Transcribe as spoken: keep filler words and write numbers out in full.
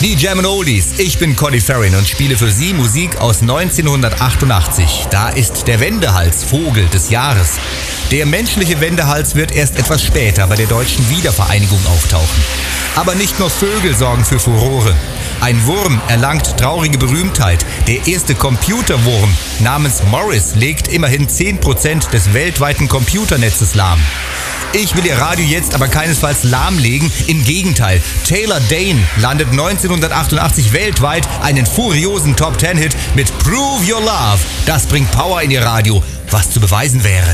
Die Jammin' Oldies. Ich bin Conny Farrin und spiele für Sie Musik aus neunzehnhundertachtundachtzig. Da ist der Wendehals Vogel des Jahres. Der menschliche Wendehals wird erst etwas später bei der deutschen Wiedervereinigung auftauchen. Aber nicht nur Vögel sorgen für Furore. Ein Wurm erlangt traurige Berühmtheit. Der erste Computerwurm namens Morris legt immerhin zehn Prozent des weltweiten Computernetzes lahm. Ich will Ihr Radio jetzt aber keinesfalls lahmlegen. Im Gegenteil, Taylor Dayne landet neunzehnhundertachtundachtzig weltweit einen furiosen Top-Ten-Hit mit Prove Your Love. Das bringt Power in Ihr Radio, was zu beweisen wäre.